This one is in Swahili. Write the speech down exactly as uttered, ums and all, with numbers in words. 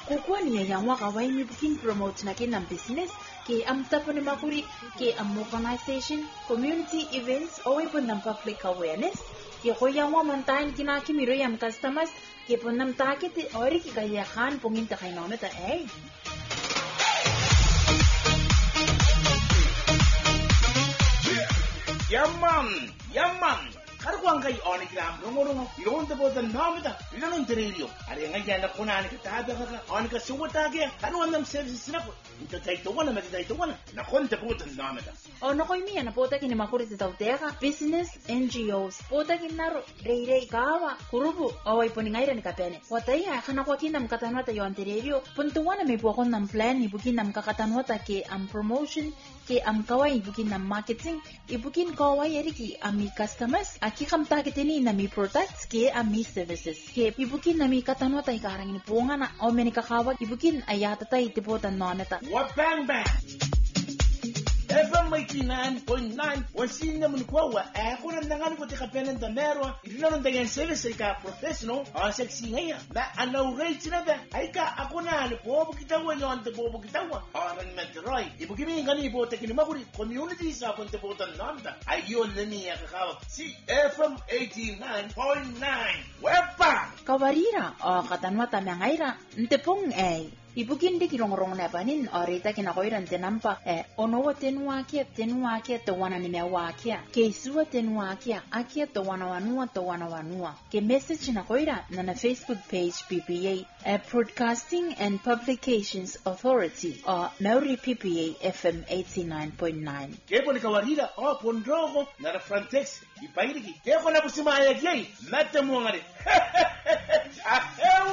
kukwani ya yangwa kawai mi bukin promote na ke nam business ke am tapone makuri ke am organization community events owe pun nam public awareness ke ko yangwa mantain kina kimi ro yam customers ke pun nam ta ke te ori ki kaya khan pungin ta kaino na ta eh Yaman, yaman. Karkuang kay oni gram rungo-rungo. Iyon ta po tan namita. Iyon ang terilyo. Ari nga yan na kunani ka tabi ka oni ka suwata kaya. Kanuan ng services na po. Ito tayo tuwan na matitay tuwan. Nakon ta po tan namita. O nakoy miya na po ta kini makuri sa tauteka. Business N G Os. Po ta kinaro. Rey-rey kawa. Kurubu. Away po ni ngayra ni kapene. Watay ya kana kwa kinam katanwata yo ang terilyo. Puntuwan na may po akong ng plan. Ibukin nam kakatanwata ke ang promotion. Ke am kawai ibukin nam marketing. Ibukin kawai eriki ami customers. Aki kam targetini na mi products ke ami services. Ke ibukin na mi katanwata ikarang ini po nga na. O meni kakawag ibukin ayata tayo tipotan noneta. What bang bang? F M eighty-nine point nine wasin naman ko wa eh ko nang nangan ko tika penen da mero ito na nang service ka professional o sexy ngaya na ano rate na ba ay ka ako na ano po kita wa yon te po kita wa aran metroy ibu kimi ngani po te kini makuri community sa ponte po tan nanda ayon na niya kakawa si F M eighty-nine point nine wepa kawarira o katanwata mengaira ntepong eh ibukin di kirong-rong na panin orita kinakoiran tenampa eh onowa tenwa kia tenwa kia to wana ni mewa kia ke suwa tenwa kia akia to wana wanua to wana wanua ke message na koira na na Facebook page P P A eh, Broadcasting and Publications Authority o Maori P P A F M eighty-nine point nine ke poni kawarira o pondrogo na na Frontex ipairiki ke kona pusimaya gay mate mo ngare